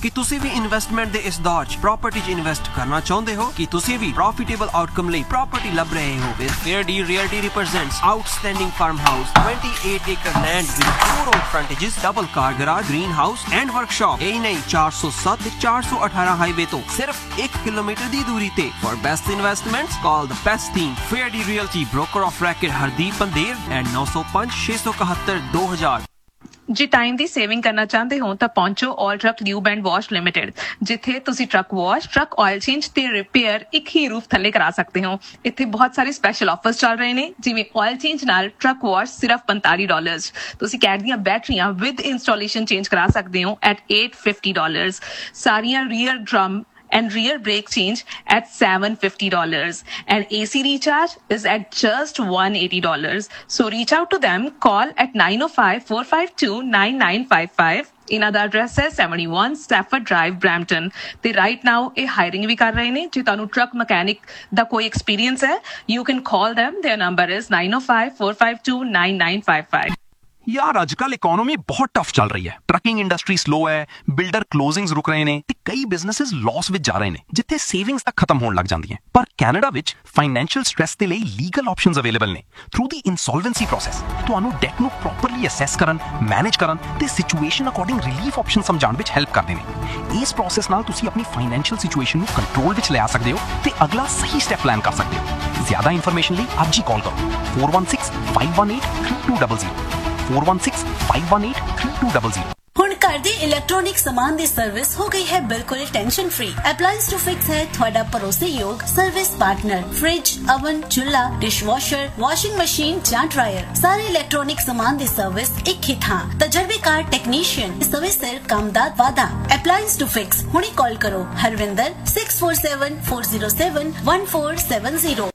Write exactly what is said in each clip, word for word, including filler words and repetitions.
ਕਿ ਤੁਸੀਂ ਵੀ ਇਨਵੈਸਟਮੈਂਟ ਦੇ ਇਸ ਦੌਰ 'ਚ ਪ੍ਰਾਪਰਟੀ 'ਚ ਇਨਵੈਸਟ ਕਰਨਾ ਚਾਹੁੰਦੇ ਹੋ ਕਿ ਤੁਸੀਂ ਵੀ ਪ੍ਰੋਫਿਟੇਬਲ ਆਊਟਕਮ ਲਈ ਪ੍ਰਾਪਰਟੀ ਲੱਭ ਰਹੇ ਹੋ with Fair Deal Realty represents outstanding farmhouse, twenty-eight acre land with four road frontages, double car garage, greenhouse and workshop. ਇਹ ਨਹੀਂ ਚਾਰ ਸੌ ਸੱਤ ਤੇ ਚਾਰ ਸੌ ਅਠਾਰਾਂ ਹਾਈਵੇ ਤੋਂ ਸਿਰਫ ਇੱਕ ਕਿਲੋਮੀਟਰ ਦੀ ਦੂਰੀ ਤੇ। For best investments, call the best team. Fair Deal Realty, broker of record Hardeep Pandev and nine oh five, six seven seven, two thousand. ਜੇ ਟਾਈਮ ਦੀ ਸੇਵਿੰਗ ਕਰਨਾ ਚਾਹੁੰਦੇ ਹੋ ਤਾਂ ਪਹੁੰਚੋ ਆਲ truck lube and wash limited, ਜਿੱਥੇ ਤੁਸੀਂ truck wash, truck oil change ਤੇ repair ਇੱਕ ਹੀ ਰੂਫ ਥੱਲੇ ਕਰਾ ਸਕਦੇ ਹੋ। ਇੱਥੇ ਬਹੁਤ ਸਾਰੇ ਸਪੈਸ਼ਲ ਆਫਰਸ ਚੱਲ ਰਹੇ ਨੇ, ਜਿਵੇਂ ਆਇਲ ਚੇਂਜ ਨਾਲ ਟਰੱਕ ਵਾਸ਼ ਸਿਰਫ ਪੰਤਾਲੀ ਡਾਲਰਸ, ਤੁਸੀਂ ਕੈਟ ਦੀਆਂ ਬੈਟਰੀਆਂ ਵਿਦ ਇੰਸਟਾਲੇਸ਼ਨ ਚੇਂਜ ਕਰਾ ਸਕਦੇ ਹੋ at eight hundred fifty dollars, ਸਾਰੀਆਂ rear drum and rear brake change at seven hundred fifty dollars, and A C recharge is at just one hundred eighty dollars. So reach out to them, call at nine oh five, four five two, nine nine five five. ਇਹਨਾਂ ਦਾ address ਹੈ seventy-one Stafford Drive, Brampton, ਤੇ right now ਇਹ hiring ਵੀ ਕਰ ਰਹੇ ਨੇ। ਜੇ ਤੁਹਾਨੂੰ truck mechanic ਦਾ ਕੋਈ ਐਕਸਪੀਰੀਅੰਸ ਹੈ, you can call them. Their number is nine oh five, four five two, nine nine five five. ਯਾਰ ਅੱਜ ਕੱਲ ਇਕਨੋਮੀ ਬਹੁਤ ਟਫ ਚੱਲ ਰਹੀ ਹੈ। ਟਰਕਿੰਗ ਇੰਡਸਟਰੀ ਸਲੋ ਹੈ, ਬਿਲਡਰ ਕਲੋਜ਼ਿੰਗਸ ਰੁਕ ਰਹੇ ਨੇ ਤੇ ਕਈ ਬਿਜ਼ਨੈਸਸ ਲਾਸ ਵਿੱਚ ਜਾ ਰਹੇ ਨੇ, ਜਿੱਥੇ ਸੇਵਿੰਗਸ ਤੱਕ ਖਤਮ ਹੋਣ ਲੱਗ ਜਾਂਦੀਆਂ। ਪਰ ਕੈਨੇਡਾ ਵਿੱਚ ਫਾਈਨੈਂਸ਼ੀਅਲ ਸਟ੍ਰੈਸ ਦੇ ਲਈ ਲੀਗਲ ਆਪਸ਼ਨਸ ਅਵੇਲੇਬਲ ਨੇ। ਥਰੂ ਦੀ ਇਨਸੋਲਵੈਂਸੀ ਪ੍ਰੋਸੈਸ ਤੁਹਾਨੂੰ ਡੈਟ ਨੂੰ ਪ੍ਰੋਪਰਲੀ ਅਸੈਸ ਕਰਨ, ਮੈਨੇਜ ਕਰਨ ਤੇ ਸਿਚੁਏਸ਼ਨ ਅਕੋਰਡਿੰਗ ਰਿਲੀਫ ਆਪਸ਼ਨ ਸਮਝਾਉਣ ਵਿੱਚ ਹੈਲਪ ਕਰਦੇ ਨੇ। ਇਸ ਪ੍ਰੋਸੈਸ ਨਾਲ ਤੁਸੀਂ ਆਪਣੀ ਫਾਈਨੈਂਸ਼ੀਅਲ ਸਿਚੁਏਸ਼ਨ ਨੂੰ ਕੰਟਰੋਲ ਵਿੱਚ ਲਿਆ ਸਕਦੇ ਹੋ ਤੇ ਅਗਲਾ ਸਹੀ ਸਟੈਪ ਪਲਾਨ ਕਰ ਸਕਦੇ ਹੋ। ਜ਼ਿਆਦਾ ਇਨਫੋਰਮੇਸ਼ਨ ਲਈ ਅੱਜ ਹੀ ਕਾਲ ਕਰੋ four one six, five one eight, three two zero zero four one six, five one eight, three two zero zero। ਹੁਣ ਘਰ ਦੇ ਇਲੈਕਟ੍ਰੋਨਿਕ ਸਮਾਨ ਦੀ ਸਰਵਿਸ ਹੋ ਗਈ ਹੈ ਬਿਲਕੁਲ ਟੈਨਸ਼ਨ ਫ੍ਰੀ। ਅਪਲਾਈਅੰਸ ਟੂ ਫਿਕਸ ਹੈ ਤੁਹਾਡਾ ਭਰੋਸੇਯੋਗ ਸਰਵਿਸ ਪਾਰਟਨਰ। ਫ੍ਰਿਜ, ਅਵਨ, ਚੁੱਲ੍ਹਾ, ਡਿਸ਼ਵਾਸ਼ਰ, ਵਾਸ਼ਿੰਗ ਮਸ਼ੀਨ ਜਾਂ ਡਰਾਇਰ, ਸਾਰੇ ਇਲੈਕਟ੍ਰੋਨਿਕ ਸਮਾਨ ਦੀ ਸਰਵਿਸ ਇੱਕ ਹੀ ਥਾਂ। ਤਜਰਬੇਕਾਰ ਟੈਕਨੀਸ਼ੀਅਨ, ਸਮੇਂ ਸਿਰ ਕੰਮ ਦਾ ਵਾਅਦਾ। ਅਪਲਾਈਅੰਸ ਟੂ ਫਿਕਸ, ਹੁਣੇ ਕਾਲ ਕਰੋ Harvinder six four seven, four zero seven, one four seven zero।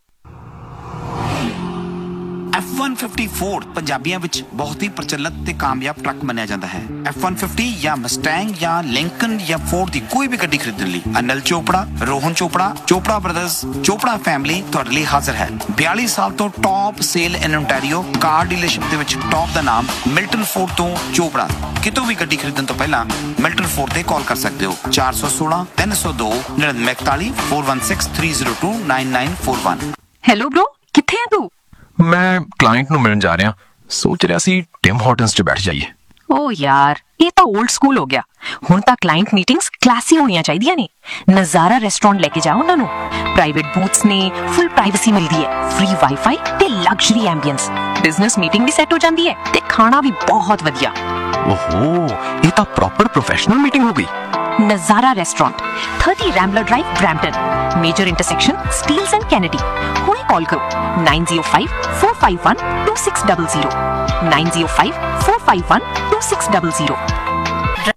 F one fifty-four ਪੰਜਾਬੀਆਂ ਵਿੱਚ ਬਹੁਤ ਹੀ ਪ੍ਰਚਲਿਤ ਤੇ ਕਾਮਯਾਬ ਟਰੱਕ ਮੰਨਿਆ ਜਾਂਦਾ ਹੈ। F one fifty ਜਾਂ ਮਸਟੈਂਗ ਜਾਂ ਲਿੰਕਨ ਜਾਂ ਫੋਰਡ ਦੀ ਕੋਈ ਵੀ ਗੱਡੀ ਖਰੀਦਣ ਲਈ ਅਨਿਲ ਚੋਪੜਾ, ਰੋਹਨ ਚੋਪੜਾ, ਚੋਪੜਾ ਬ੍ਰਦਰਜ਼, ਚੋਪੜਾ ਫੈਮਿਲੀ ਤੁਹਾਡੇ ਲਈ ਹਾਜ਼ਰ ਹੈ। ਬਿਆਲੀ ਸਾਲ ਤੋਂ ਟੌਪ ਸੇਲ ਇਨ ਓਨਟਾਰੀਓ ਕਾਰ ਡੀਲਰਸ਼ਿਪ ਦੇ ਵਿੱਚ ਟੌਪ ਦਾ ਨਾਮ ਮਿਲਟਨ ਫੋਰਡ ਤੋਂ ਚੋਪੜਾ। ਕਿਤੋਂ ਵੀ ਗੱਡੀ ਖਰੀਦਣ ਤੋਂ ਪਹਿਲਾਂ ਮਿਲਟਨ ਫੋਰਡ ਤੇ ਕਾਲ ਕਰ ਸਕਦੇ ਹੋ ਚਾਰ ਸੌ ਸੋਲਾਂ, ਤਿੰਨ ਸੌ ਦੋ, ਨੜਿਨਵੇਂ ਇਕਤਾਲੀ, four one six, three zero two, nine nine four one। Hello bro, ਕਿੱਥੇ ਹੈ ਤੂੰ? ਮੈਂ ਕਲਾਇੰਟ ਨੂੰ ਮਿਲਣ ਜਾ ਰਿਹਾ, ਸੋਚ ਰਿਹਾ ਸੀ ਟਿਮ ਹਾਰਟਨਸ 'ਚ ਬੈਠ ਜਾਈਏ। ਓ ਯਾਰ, ਇਹ ਤਾਂ 올ਡ ਸਕੂਲ ਹੋ ਗਿਆ। ਹੁਣ ਤਾਂ ਕਲਾਇੰਟ ਮੀਟਿੰਗਸ ਕਲਾਸੀ ਹੋਣੀਆਂ ਚਾਹੀਦੀਆਂ ਨੇ। ਨਜ਼ਾਰਾ ਰੈਸਟੋਰੈਂਟ ਲੈ ਕੇ ਜਾਓ ਉਹਨਾਂ ਨੂੰ, ਪ੍ਰਾਈਵੇਟ ਬੂਥਸ ਨੇ, ਫੁੱਲ ਪ੍ਰਾਈਵੇਸੀ ਮਿਲਦੀ ਹੈ, ਫ੍ਰੀ ਵਾਈਫਾਈ ਤੇ ਲਗਜ਼ਰੀ ਐਂਬੀਐਂਸ। ਬਿਜ਼ਨਸ ਮੀਟਿੰਗ ਵੀ ਸੈੱਟ ਹੋ ਜਾਂਦੀ ਹੈ ਤੇ ਖਾਣਾ ਵੀ ਬਹੁਤ ਵਧੀਆ। ਓਹੋ, ਇਹ ਤਾਂ ਪ੍ਰੋਪਰ ਪ੍ਰੋਫੈਸ਼ਨਲ ਮੀਟਿੰਗ ਹੋ ਗਈ। ਨਜ਼ਾਰਾ restaurant, thirty Rambler Drive, Brampton, major intersection Steeles and Kennedy. ਹੁਣੇ ਕਾਲ ਕਰੋ nine oh five, four five one, two six zero zero, nine oh five, four five one, two six zero zero।